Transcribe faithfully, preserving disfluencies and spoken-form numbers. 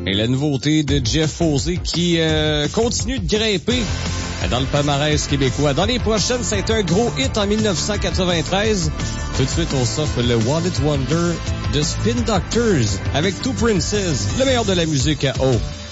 Et la nouveauté de Jeff Fossey qui euh, continue de grimper dans le palmarès québécois. Dans les prochaines, ça a été un gros hit en dix-neuf cent quatre-vingt-treize. Tout de suite, on s'offre le One It Wonder de Spin Doctors avec Two Princes, le meilleur de la musique à eau.